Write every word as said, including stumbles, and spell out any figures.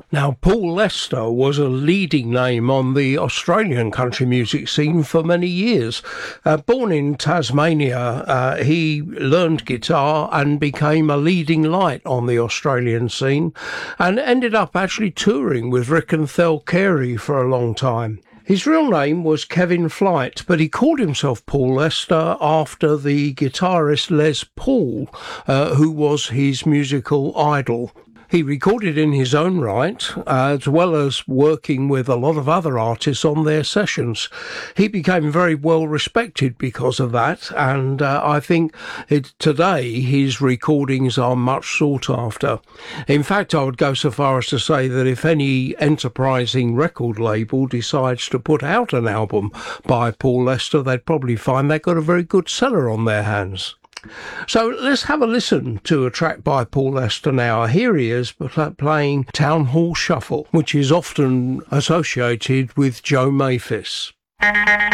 Now, Paul Lester was a leading name on the Australian country music scene for many years. Uh, born in Tasmania, uh, he learned guitar and became a leading light on the Australian scene, and ended up actually touring with Rick and Thel Carey for a long time. His real name was Kevin Flight, but he called himself Paul Lester after the guitarist Les Paul, uh, who was his musical idol. He recorded in his own right, uh, as well as working with a lot of other artists on their sessions. He became very well respected because of that, and uh, I think it, today his recordings are much sought after. In fact, I would go so far as to say that if any enterprising record label decides to put out an album by Paul Lester, they'd probably find they've got a very good seller on their hands. So let's have a listen to a track by Paul Lester now. Here he is playing Town Hall Shuffle, which is often associated with Joe Mayfis.